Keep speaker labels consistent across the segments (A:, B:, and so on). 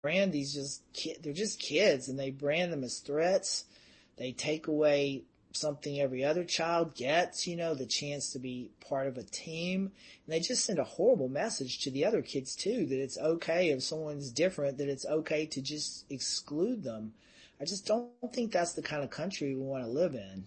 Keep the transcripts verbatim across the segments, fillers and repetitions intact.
A: brand these just ki- they're just kids, and they brand them as threats. They take away something every other child gets, you know, the chance to be part of a team. And they just send a horrible message to the other kids too, that it's okay if someone's different, that it's okay to just exclude them. I just don't think that's the kind of country we want to live in.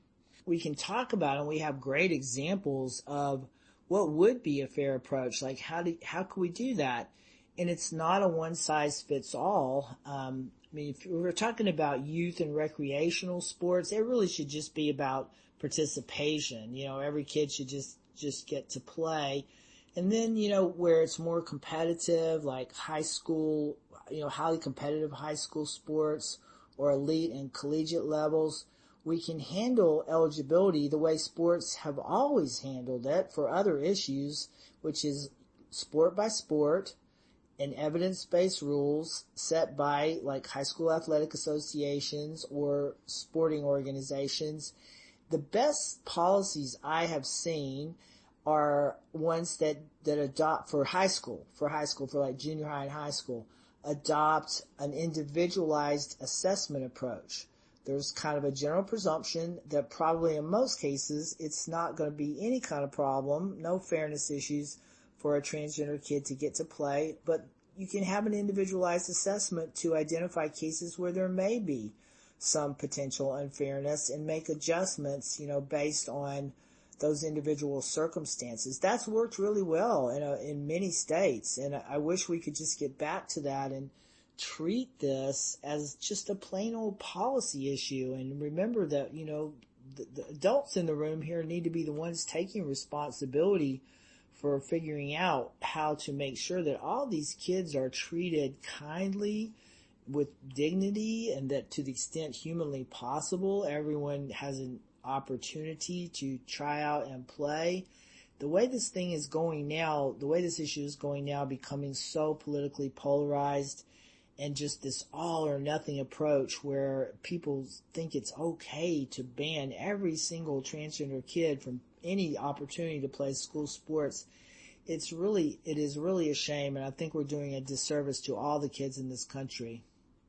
A: We can talk about, and we have great examples of what would be a fair approach. Like how do, how can we do that? And it's not a one size fits all. Um, I mean, if we're talking about youth and recreational sports, it really should just be about participation. You know, every kid should just, just get to play. And then, you know, where it's more competitive, like high school, you know, highly competitive high school sports or elite and collegiate levels, we can handle eligibility the way sports have always handled it for other issues, which is sport by sport, and evidence-based rules set by like high school athletic associations or sporting organizations. The best policies I have seen are ones that, that adopt for high school, for high school, for like junior high and high school, adopt an individualized assessment approach. There's kind of a general presumption that probably in most cases it's not going to be any kind of problem, no fairness issues for a transgender kid to get to play, but you can have an individualized assessment to identify cases where there may be some potential unfairness and make adjustments, you know, based on those individual circumstances. That's worked really well in a, in many states, and I wish we could just get back to that and treat this as just a plain old policy issue. And remember that, you know, the, the adults in the room here need to be the ones taking responsibility for figuring out how to make sure that all these kids are treated kindly, with dignity, and that to the extent humanly possible, everyone has an opportunity to try out and play. The way this thing is going now, the way this issue is going now, becoming so politically polarized, and just this all or nothing approach where people think it's okay to ban every single transgender kid from any opportunity to play school sports. It's really, it is really a shame, and I think we're doing a disservice to all the kids in this country.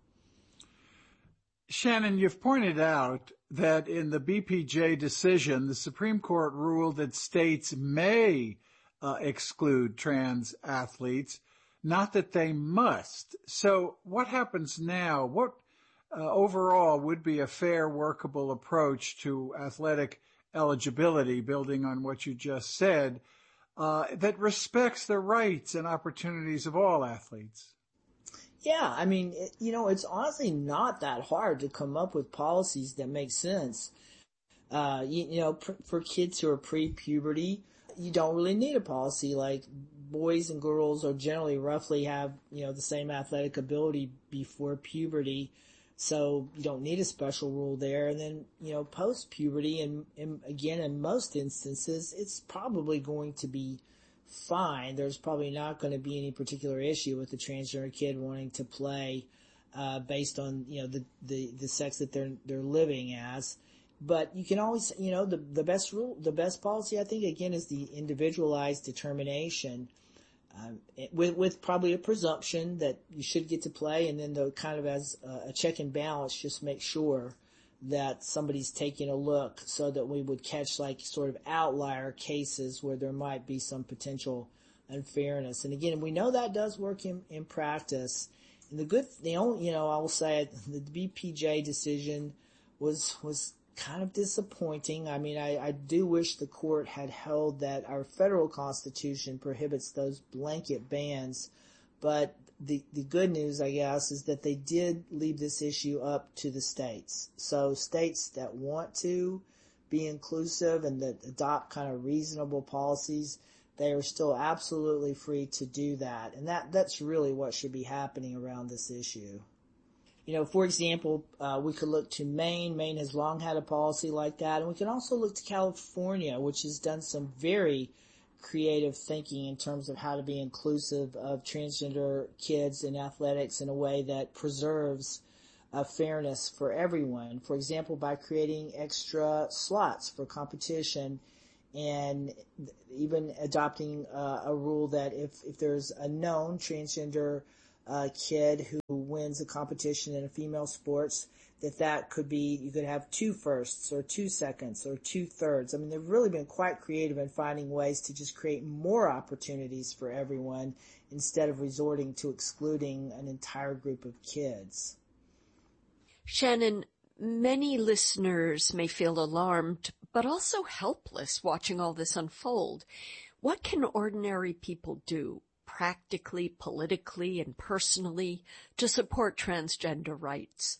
B: Shannon, you've pointed out that in the B P J decision, the Supreme Court ruled that states may uh, exclude trans athletes, not that they must. So what happens now? What uh, overall would be a fair, workable approach to athletic eligibility, building on what you just said, uh, that respects the rights and opportunities of all athletes?
A: Yeah, I mean, it, you know, it's honestly not that hard to come up with policies that make sense. Uh, you, you know, pr- for kids who are pre-puberty, you don't really need a policy. Like, boys and girls are generally roughly have, you know, the same athletic ability before puberty. So you don't need a special rule there. And then, you know, post-puberty, and, and again, in most instances, it's probably going to be fine. There's probably not going to be any particular issue with the transgender kid wanting to play, uh, based on, you know, the, the, the sex that they're, they're living as. But you can always, you know, the, the best rule, the best policy, I think, again, is the individualized determination, um, with, with probably a presumption that you should get to play, and then the kind of as a, a check and balance, just make sure that somebody's taking a look so that we would catch like sort of outlier cases where there might be some potential unfairness. And again, we know that does work in, in practice. And the good, the only, you know, I will say the B P J decision was, was kind of disappointing. I mean, I, I do wish the court had held that our federal constitution prohibits those blanket bans, but The, the good news, I guess, is that they did leave this issue up to the states. So states that want to be inclusive and that adopt kind of reasonable policies, they are still absolutely free to do that. And that, that's really what should be happening around this issue. You know, for example, uh, we could look to Maine. Maine has long had a policy like that. And we can also look to California, which has done some very creative thinking in terms of how to be inclusive of transgender kids in athletics in a way that preserves uh, fairness for everyone. For example, by creating extra slots for competition, and even adopting uh, a rule that if, if there's a known transgender a kid who wins a competition in a female sports, that that could be, you could have two firsts or two seconds or two thirds. I mean, they've really been quite creative in finding ways to just create more opportunities for everyone instead of resorting to excluding an entire group of kids.
C: Shannon, many listeners may feel alarmed, but also helpless watching all this unfold. What can ordinary people do, practically, politically, and personally, to support transgender rights?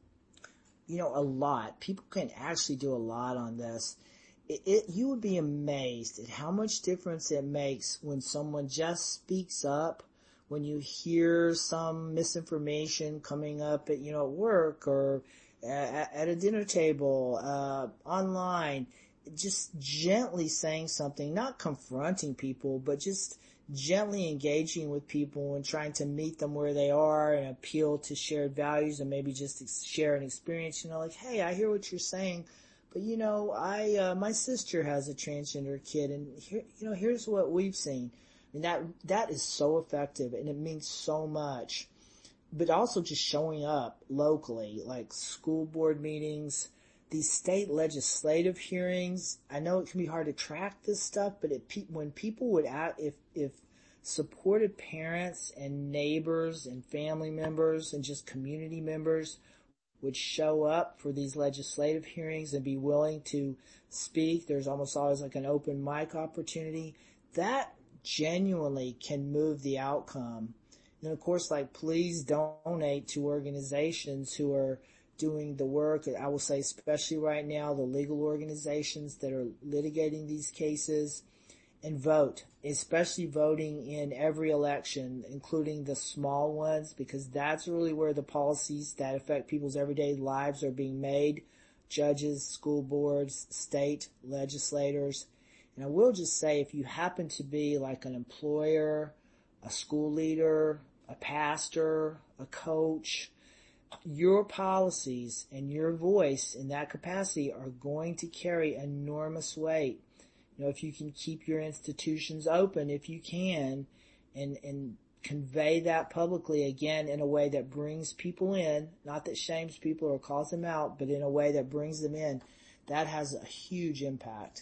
A: You know, a lot. People can actually do a lot on this. It, it, you would be amazed at how much difference it makes when someone just speaks up, when you hear some misinformation coming up at, you know, at work or at, at a dinner table, uh, online, just gently saying something, not confronting people, but just gently engaging with people and trying to meet them where they are and appeal to shared values and maybe just share an experience, you know, like, hey, I hear what you're saying, but you know, I, uh, my sister has a transgender kid and here, you know, here's what we've seen. And that, that is so effective and it means so much, but also just showing up locally, like school board meetings, these state legislative hearings. I know it can be hard to track this stuff, but it, when people would act, if, if supported parents and neighbors and family members and just community members would show up for these legislative hearings and be willing to speak, there's almost always like an open mic opportunity, that genuinely can move the outcome. And of course, like, please donate to organizations who are doing the work. I will say, especially right now, the legal organizations that are litigating these cases, and vote, especially voting in every election, including the small ones, because that's really where the policies that affect people's everyday lives are being made. Judges, school boards, state legislators. And I will just say, if you happen to be like an employer, a school leader, a pastor, a coach, your policies and your voice in that capacity are going to carry enormous weight. You know, if you can keep your institutions open, if you can, and, and convey that publicly again in a way that brings people in, not that shames people or calls them out, but in a way that brings them in, that has a huge impact.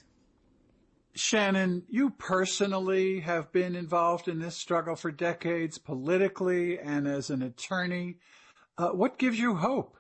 B: Shannon, you personally have been involved in this struggle for decades, politically and as an attorney. Uh, what gives you hope?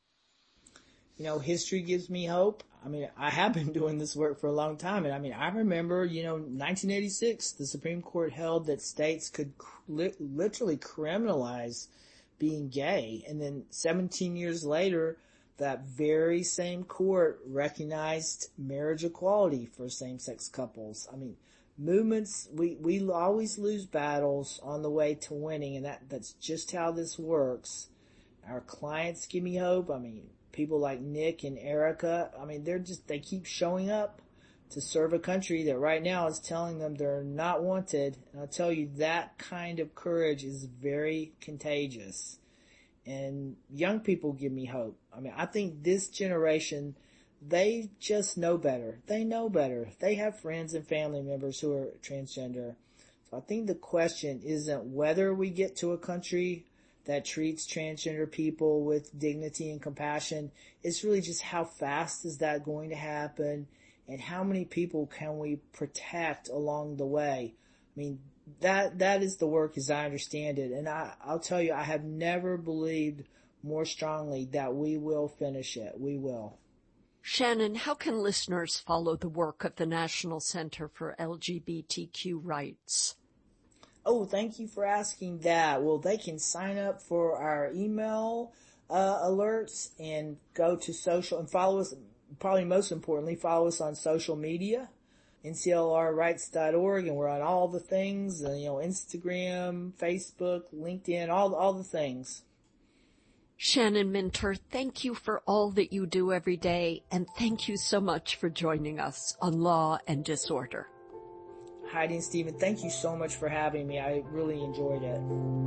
A: You know, history gives me hope. I mean, I have been doing this work for a long time. And I mean, I remember, you know, nineteen eighty-six, the Supreme Court held that states could li- literally criminalize being gay. And then seventeen years later, that very same court recognized marriage equality for same-sex couples. I mean, movements, we, we always lose battles on the way to winning, and that, that's just how this works. Our clients give me hope. I mean, people like Nick and Erica, I mean, they're just, they keep showing up to serve a country that right now is telling them they're not wanted. And I'll tell you, that kind of courage is very contagious. And young people give me hope. I mean, I think this generation, they just know better. They know better. They have friends and family members who are transgender. So I think the question isn't whether we get to a country that treats transgender people with dignity and compassion. It's really just how fast is that going to happen, and how many people can we protect along the way. I mean, that that is the work as I understand it. And I, I'll tell you, I have never believed more strongly that we will finish it. We will.
C: Shannon, how can listeners follow the work of the National Center for L G B T Q Rights?
A: Oh, thank you for asking that. Well, they can sign up for our email uh, alerts and go to social and follow us. Probably most importantly, follow us on social media, N C L R rights dot org, and we're on all the things, uh, you know, Instagram, Facebook, LinkedIn, all all the things.
C: Shannon Minter, thank you for all that you do every day, and thank you so much for joining us on Law and Disorder.
A: Heidi and Stephen, thank you so much for having me. I really enjoyed it.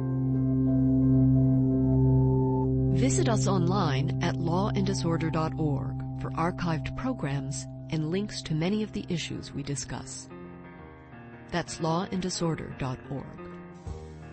C: Visit us online at law and disorder dot org for archived programs and links to many of the issues we discuss. That's law and disorder dot org.